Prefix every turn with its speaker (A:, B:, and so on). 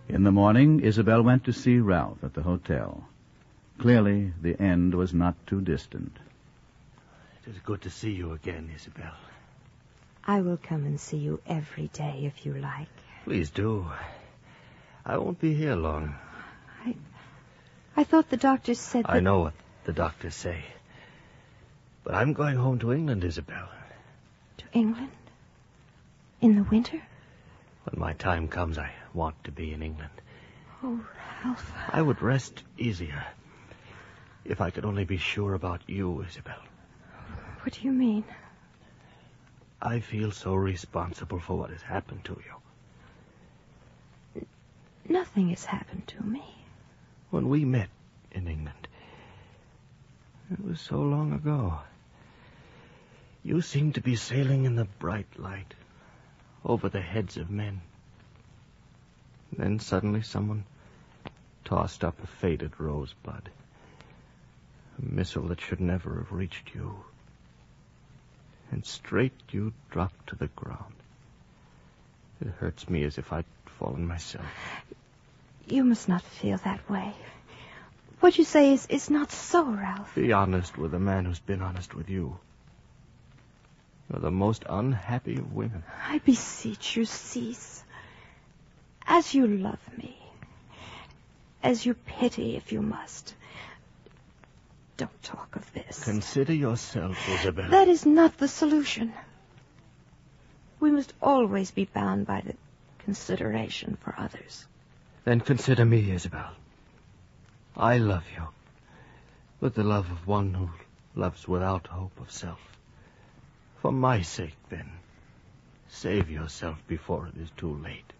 A: In the morning, Isabel went to see Ralph at the hotel. Clearly, the end was not too distant.
B: It is good to see you again, Isabel.
C: I will come and see you every day if you like.
B: Please do. I won't be here long.
C: I thought the doctors said that...
B: I know what the doctors say. But I'm going home to England, Isabel.
C: To England? In the winter?
B: When my time comes, I want to be in England.
C: Oh, Ralph.
B: I would rest easier if I could only be sure about you, Isabel.
C: What do you mean?
B: I feel so responsible for what has happened to you.
C: Nothing has happened to me.
B: When we met in England, it was so long ago. You seemed to be sailing in the bright light over the heads of men. Then suddenly someone tossed up a faded rosebud, a missile that should never have reached you. And straight you dropped to the ground. It hurts me as if I'd fallen myself.
C: You must not feel that way. What you say is not so, Ralph.
B: Be honest with a man who's been honest with you. You're the most unhappy of women.
C: I beseech you, cease. As you love me, as you pity if you must, don't talk of this.
B: Consider yourself, Isabel.
C: That is not the solution. We must always be bound by the consideration for others.
B: Then consider me, Isabel. I love you with the love of one who loves without hope of self. For my sake, then, save yourself before it is too late.